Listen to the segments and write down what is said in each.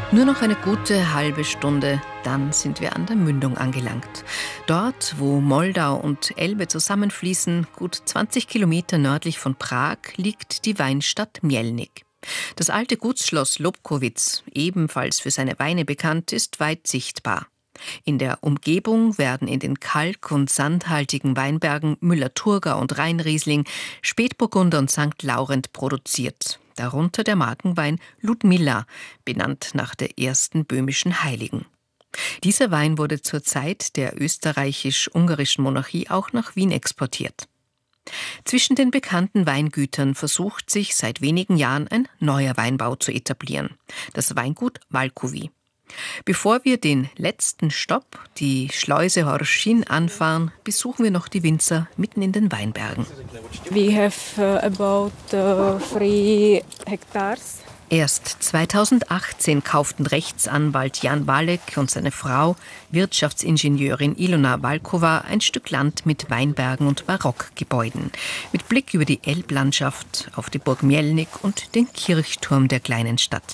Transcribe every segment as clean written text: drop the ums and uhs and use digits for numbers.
Nur noch eine gute halbe Stunde, dann sind wir an der Mündung angelangt. Dort, wo Moldau und Elbe zusammenfließen, gut 20 Kilometer nördlich von Prag, liegt die Weinstadt Mělník. Das alte Gutsschloss Lobkowicz, ebenfalls für seine Weine bekannt, ist weit sichtbar. In der Umgebung werden in den kalk- und sandhaltigen Weinbergen Müller-Thurgau und Rheinriesling, Spätburgunder und St. Laurent produziert. Darunter der Markenwein Ludmilla, benannt nach der ersten böhmischen Heiligen. Dieser Wein wurde zur Zeit der österreichisch-ungarischen Monarchie auch nach Wien exportiert. Zwischen den bekannten Weingütern versucht sich seit wenigen Jahren ein neuer Weinbau zu etablieren, das Weingut Valkovi. Bevor wir den letzten Stopp, die Schleuse Horšín, anfahren, besuchen wir noch die Winzer mitten in den Weinbergen. We have about 3 hectares. Erst 2018 kauften Rechtsanwalt Jan Walek und seine Frau, Wirtschaftsingenieurin Ilona Valkova, ein Stück Land mit Weinbergen und Barockgebäuden, mit Blick über die Elblandschaft auf die Burg Mělník und den Kirchturm der kleinen Stadt.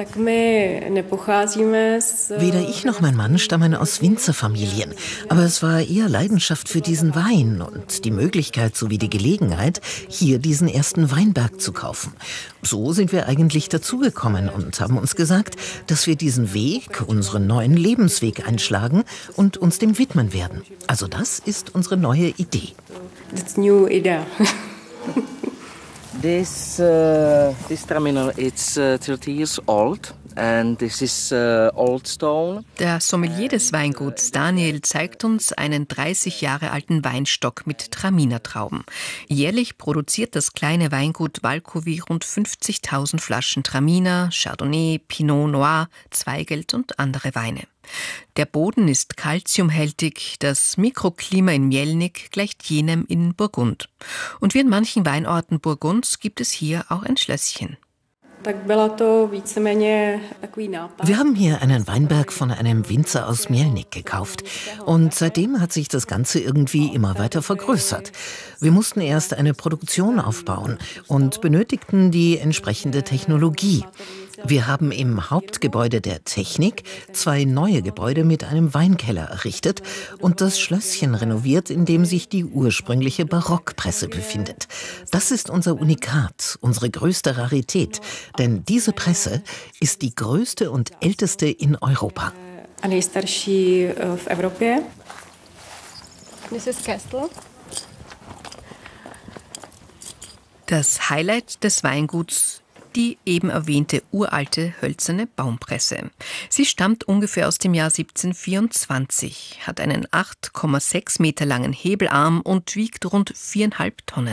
Weder ich noch mein Mann stammen aus Winzerfamilien, aber es war eher Leidenschaft für diesen Wein und die Möglichkeit sowie die Gelegenheit, hier diesen ersten Weinberg zu kaufen. So sind wir eigentlich dazugekommen und haben uns gesagt, dass wir diesen Weg, unseren neuen Lebensweg einschlagen und uns dem widmen werden. Also das ist unsere neue Idee. That's new idea. This terminal is 30 years old and this is old stone. Der Sommelier des Weinguts Daniel zeigt uns einen 30 Jahre alten Weinstock mit Traminer-Trauben. Jährlich produziert das kleine Weingut Valkovi rund 50.000 Flaschen Traminer, Chardonnay, Pinot Noir, Zweigelt und andere Weine. Der Boden ist calciumhältig, das Mikroklima in Mělník gleicht jenem in Burgund. Und wie in manchen Weinorten Burgunds gibt es hier auch ein Schlösschen. Wir haben hier einen Weinberg von einem Winzer aus Mělník gekauft und seitdem hat sich das Ganze irgendwie immer weiter vergrößert. Wir mussten erst eine Produktion aufbauen und benötigten die entsprechende Technologie. Wir haben im Hauptgebäude der Technik 2 neue Gebäude mit einem Weinkeller errichtet und das Schlösschen renoviert, in dem sich die ursprüngliche Barockpresse befindet. Das ist unser Unikat, unsere größte Rarität, denn diese Presse ist die größte und älteste in Europa. This is Kestel. Das Highlight des Weinguts: die eben erwähnte uralte hölzerne Baumpresse. Sie stammt ungefähr aus dem Jahr 1724, hat einen 8,6 Meter langen Hebelarm und wiegt rund 4,5 Tonnen.